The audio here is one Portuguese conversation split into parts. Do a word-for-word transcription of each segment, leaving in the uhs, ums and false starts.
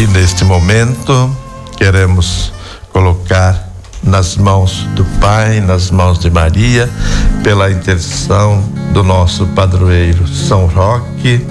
E neste momento queremos colocar nas mãos do Pai, nas mãos de Maria, pela intercessão do nosso padroeiro São Roque,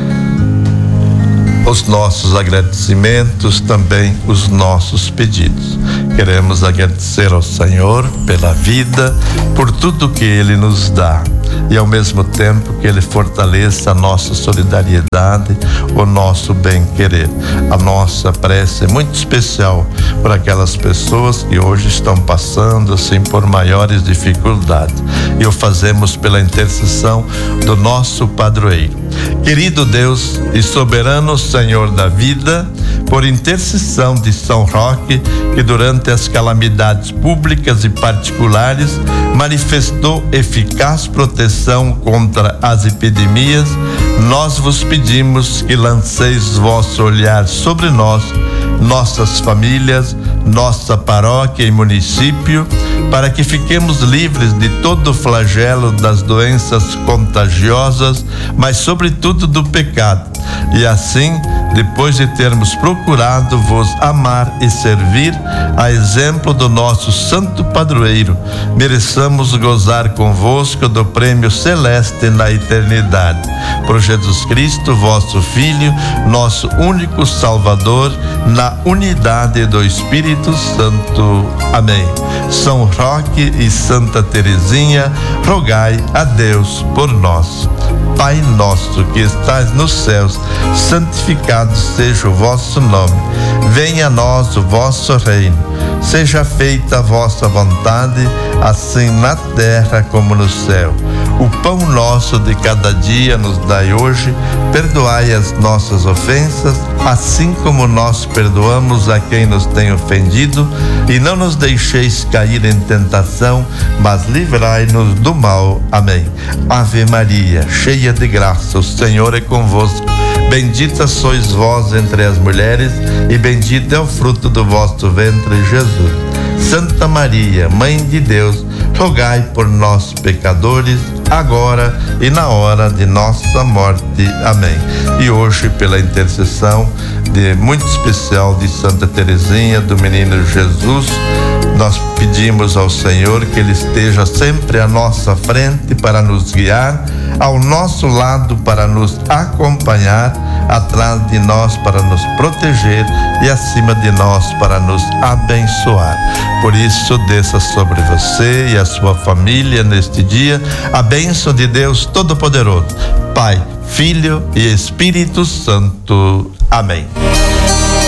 os nossos agradecimentos, também os nossos pedidos. Queremos agradecer ao Senhor pela vida, por tudo que Ele nos dá, e ao mesmo tempo que Ele fortaleça a nossa solidariedade, o nosso bem-querer. A nossa prece é muito especial para aquelas pessoas que hoje estão passando assim por maiores dificuldades, e o fazemos pela intercessão do nosso padroeiro. Querido Deus e soberano Senhor da vida, por intercessão de São Roque, que durante as calamidades públicas e particulares manifestou eficaz proteção contra as epidemias, nós vos pedimos que lanceis vosso olhar sobre nós, nossas famílias, nossa paróquia e município, para que fiquemos livres de todo o flagelo das doenças contagiosas, mas sobretudo do pecado. E assim, depois de termos procurado vos amar e servir, a exemplo do nosso santo padroeiro, mereçamos gozar convosco do prêmio celeste na eternidade. Por Jesus Cristo, vosso Filho, nosso único Salvador, na unidade do Espírito Santo. Amém. São Roque e Santa Teresinha, rogai a Deus por nós. Pai nosso que estais nos céus, santificado seja o vosso nome. Venha a nós o vosso reino. Seja feita a vossa vontade, assim na terra como no céu. O pão nosso de cada dia nos dai hoje. Perdoai as nossas ofensas, assim como nós perdoamos a quem nos tem ofendido. E não nos deixeis cair em tentação, mas livrai-nos do mal. Amém. Ave Maria, cheia de graça, o Senhor é convosco. Bendita sois vós entre as mulheres, e bendito é o fruto do vosso ventre, Jesus. Santa Maria, Mãe de Deus, rogai por nós, pecadores, agora e na hora de nossa morte. Amém. E hoje, pela intercessão de muito especial de Santa Teresinha, do Menino Jesus, nós pedimos ao Senhor que Ele esteja sempre à nossa frente para nos guiar, ao nosso lado para nos acompanhar, atrás de nós para nos proteger e acima de nós para nos abençoar. Por isso, desça sobre você e a sua família neste dia a bênção de Deus Todo-Poderoso, Pai, Filho e Espírito Santo. Amém.